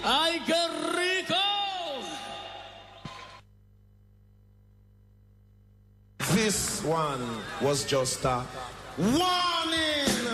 ¡Ay, qué rico! This one was just a warning.